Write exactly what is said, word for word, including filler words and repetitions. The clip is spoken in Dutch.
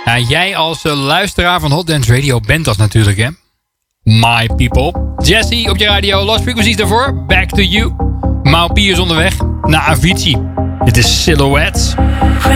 Ja, jij als uh, luisteraar van Hot Dance Radio bent dat natuurlijk, hè? My people. Jesse op je radio. Lost Frequencies daarvoor. Back to you. Mau Pier is onderweg naar Avicii. Dit is Silhouettes.